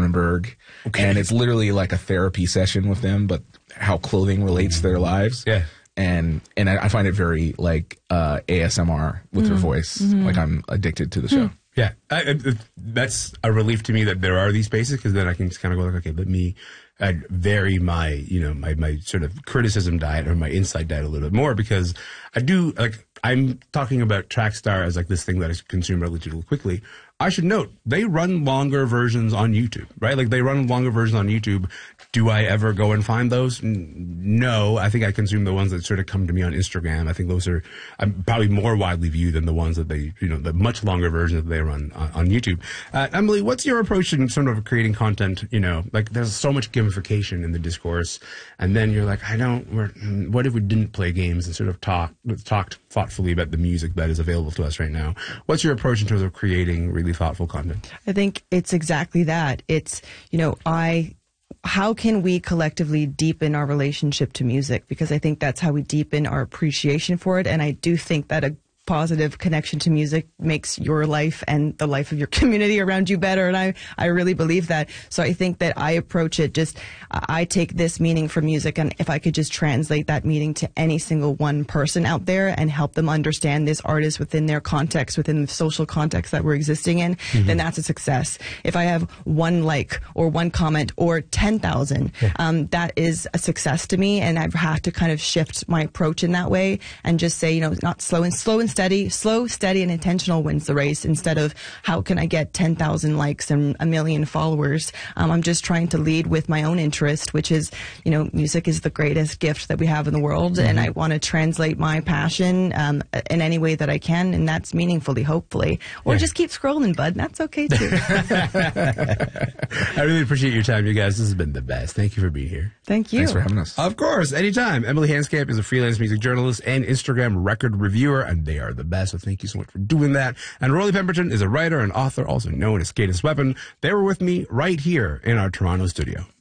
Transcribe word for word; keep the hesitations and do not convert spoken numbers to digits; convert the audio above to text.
Cronenberg. Okay. And it's literally like a therapy session with them, but how clothing relates to their lives. Yeah. And and I, I find it very like uh, A S M R with mm-hmm. her voice. Mm-hmm. Like I'm addicted to the show. Mm. Yeah. I, I, that's a relief to me that there are these spaces, because then I can just kind of go like, okay, let me uh, vary my, you know, my, my sort of criticism diet or my insight diet a little bit more, because I do, like, I'm talking about Trackstar as like this thing that is consumed relatively quickly. I should note, they run longer versions on YouTube, right? Like, they run longer versions on YouTube. Do I ever go and find those? No. I think I consume the ones that sort of come to me on Instagram. I think those are um, probably more widely viewed than the ones that they, you know, the much longer versions that they run on, on YouTube. Uh, Emily, what's your approach in sort of creating content? You know, like, there's so much gamification in the discourse, and then you're like, I don't, we're, what if we didn't play games and sort of talk, talked thoughtfully about the music that is available to us right now? What's your approach in terms of creating really thoughtful content? I think it's exactly that. It's, you know, I, how can we collectively deepen our relationship to music? Because I think that's how we deepen our appreciation for it. And I do think that a positive connection to music makes your life and the life of your community around you better. And I, I really believe that. So I think that I approach it just, I take this meaning from music, and if I could just translate that meaning to any single one person out there and help them understand this artist within their context, within the social context that we're existing in, mm-hmm. then that's a success. If I have one like or one comment or ten thousand, yeah. um, that is a success to me. And I've had to kind of shift my approach in that way and just say, you know, not slow and slow and steady, slow, steady, and intentional wins the race, instead of how can I get ten thousand likes and a million followers. Um, I'm just trying to lead with my own interest, which is, you know, music is the greatest gift that we have in the world. Mm-hmm. And I want to translate my passion um, in any way that I can. And that's meaningfully, hopefully. Or yeah. just keep scrolling, bud. That's okay, too. I really appreciate your time, you guys. This has been the best. Thank you for being here. Thank you. Thanks for having us. Of course, anytime. Emily Hanscamp is a freelance music journalist and Instagram record reviewer, and they are the best. So thank you so much for doing that. And Rolly Pemberton is a writer and author, also known as Cadence Weapon. They were with me right here in our Toronto studio.